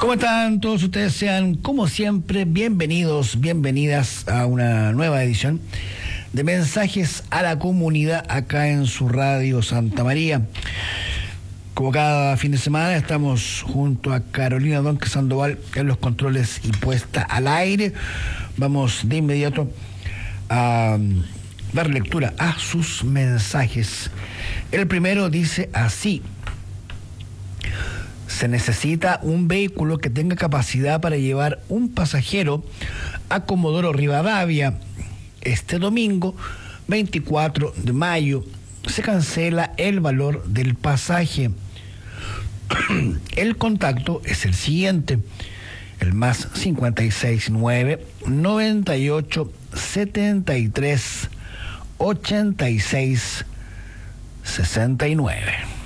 ¿Cómo están todos ustedes? Sean, como siempre, bienvenidos, bienvenidas a una nueva edición de Mensajes a la Comunidad acá en su radio Santa María. Como cada fin de semana estamos junto a Carolina Donque Sandoval en los controles y puesta al aire. Vamos de inmediato a dar lectura a sus mensajes. El primero dice así: se necesita un vehículo que tenga capacidad para llevar un pasajero a Comodoro Rivadavia. Este domingo, 24 de mayo, se cancela el valor del pasaje. El contacto es el siguiente: el más 569 98 73 86 69.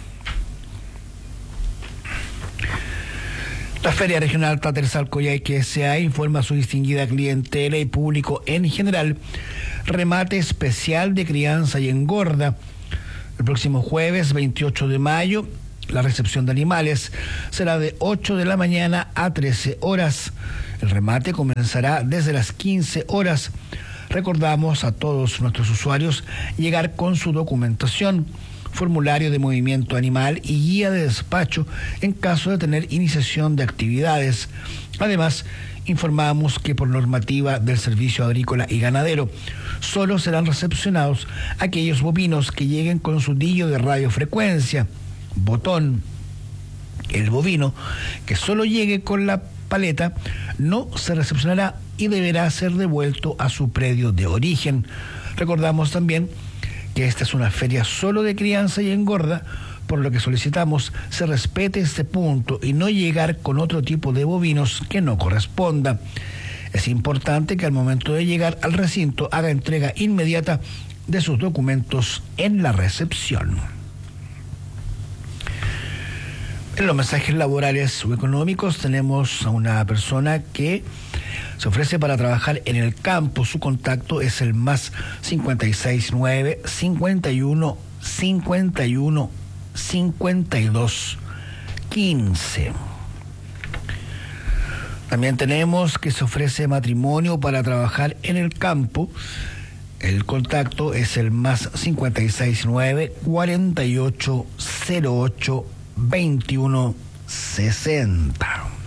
La Feria Regional Tatersal Coyhaique S.A. informa a su distinguida clientela y público en general remate especial de crianza y engorda. El próximo jueves 28 de mayo, la recepción de animales será de 8 de la mañana a 13 horas. El remate comenzará desde las 15 horas. Recordamos a todos nuestros usuarios llegar con su documentación, formulario de movimiento animal y guía de despacho en caso de tener iniciación de actividades. Además, informamos que por normativa del Servicio Agrícola y Ganadero, solo serán recepcionados aquellos bovinos que lleguen con su dillo de radiofrecuencia, botón. El bovino que solo llegue con la paleta no se recepcionará y deberá ser devuelto a su predio de origen. Recordamos también que esta es una feria solo de crianza y engorda, por lo que solicitamos se respete este punto y no llegar con otro tipo de bovinos que no corresponda. Es importante que al momento de llegar al recinto haga entrega inmediata de sus documentos en la recepción. En los mensajes laborales o económicos tenemos a una persona que se ofrece para trabajar en el campo. Su contacto es el más 569 51 51 52 15. También tenemos que se ofrece matrimonio para trabajar en el campo. El contacto es el más 569 48 08 21 60.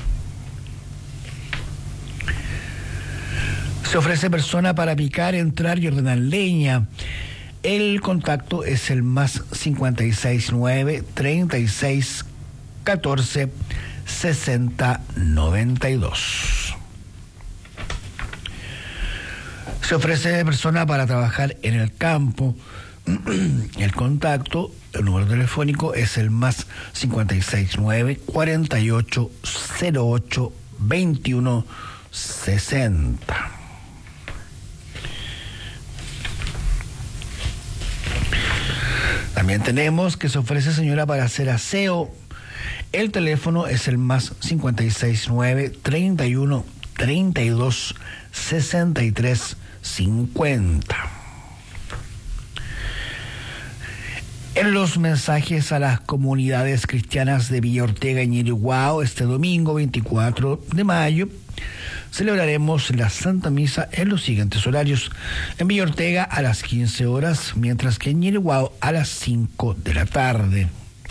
Se ofrece persona para picar, entrar y ordenar leña. El contacto es el más 569 36 14 60 92. Se ofrece persona para trabajar en el campo. El contacto, el número telefónico es el más 569 48 08 21 60. También tenemos que se ofrece señora para hacer aseo. El teléfono es el más 569 31 32 63 50. En los mensajes a las comunidades cristianas de Villa Ortega y Ñiriguao, este domingo 24 de mayo, celebraremos la Santa Misa en los siguientes horarios: en Villa Ortega a las 15 horas, mientras que en Ñiriguao a las 5 de la tarde.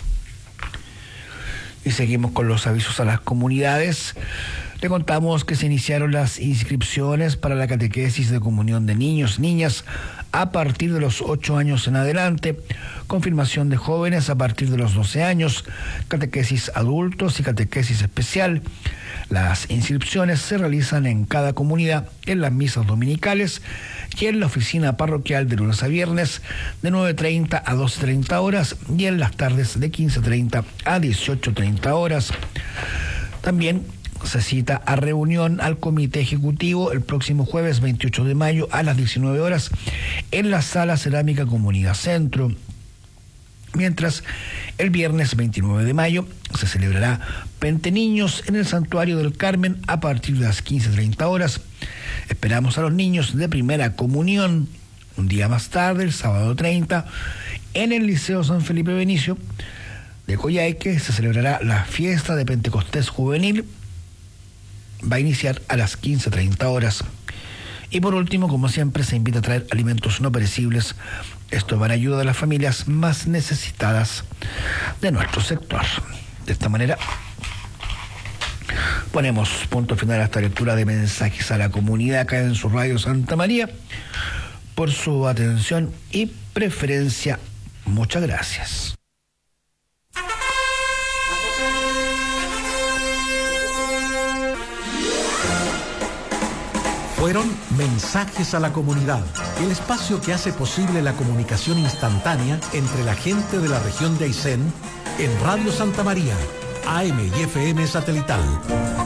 Y seguimos con los avisos a las comunidades. Le contamos que se iniciaron las inscripciones para la catequesis de comunión de niños, niñas, a partir de los 8 años en adelante, confirmación de jóvenes a partir de los 12 años, catequesis adultos y catequesis especial. Las inscripciones se realizan en cada comunidad en las misas dominicales y en la oficina parroquial de lunes a viernes de 9:30 a 12:30 horas y en las tardes de 15:30 a 18:30 horas. También se cita a reunión al comité ejecutivo el próximo jueves 28 de mayo a las 19 horas en la Sala Cerámica Comunidad Centro. Mientras el viernes 29 de mayo se celebrará Pente Niños en el Santuario del Carmen a partir de las 15:30 horas. Esperamos a los niños de primera comunión. Un día más tarde, el sábado 30, en el Liceo San Felipe Benicio de Coyhaique se celebrará la fiesta de Pentecostés Juvenil va a iniciar a las 15:30 horas. Y por último, como siempre, se invita a traer alimentos no perecibles. Esto va a ayudar a las familias más necesitadas de nuestro sector. De esta manera, ponemos punto final a esta lectura de mensajes a la comunidad acá en su radio Santa María. Por su atención y preferencia, muchas gracias. Fueron Mensajes a la Comunidad, el espacio que hace posible la comunicación instantánea entre la gente de la región de Aysén en Radio Santa María, AM y FM satelital.